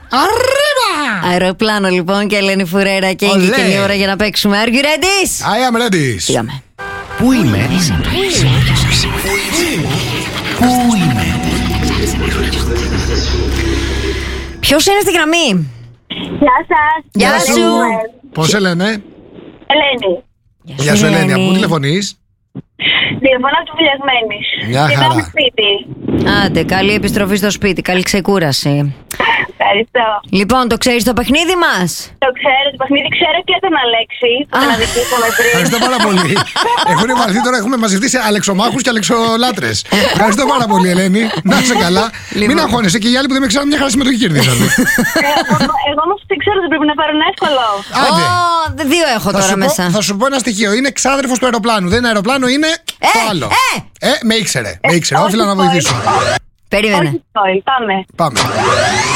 Arriba! Αεροπλάνο λοιπόν και Ελένη Φουρέρα και είναι και η ώρα για να παίξουμε. Are you ready? I am ready. Πήγαμε. Πού είμαι? Πού είμαι? Ποιος είναι στη γραμμή? Γεια σας. Γεια σου. Πώς σε λένε? Ελένη. Γεια σου Ελένη, από πού τηλεφωνείς? Τηλεφωνώ από τη Βουλιαγμένη. Μια χαρά. Κοιτάμε σπίτι. Άντε, καλή επιστροφή στο σπίτι, καλή ξεκούραση. Ευχαριστώ. Λοιπόν, το ξέρεις το παιχνίδι μας? Το ξέρω, το παιχνίδι ξέρω και τον Αλέξη που τον αδικήσαμε πριν. Ευχαριστώ πάρα πολύ. Έχουν βαλθεί τώρα, έχουμε μαζευτεί σε αλεξομάχους και αλεξολάτρες. Ευχαριστώ πάρα πολύ, Ελένη. Να είσαι καλά. Μην αγχώνεσαι και οι άλλοι που δεν με ξέρουν μια χαρά συμμετοχή κερδίσανε. Εγώ όμως δεν ξέρω, δεν πρέπει να πάρω ένα εύκολο. Άντε. Δύο έχω τώρα μέσα. Θα σου πω ένα στοιχείο. Είναι ξάδερφος του αεροπλάνου. Δεν είναι αεροπλάνο, είναι το άλλο. Με ήξερε. Όφιλα να βοηθήσω. Περίμενε. Όχι, πάμε. Πάμε.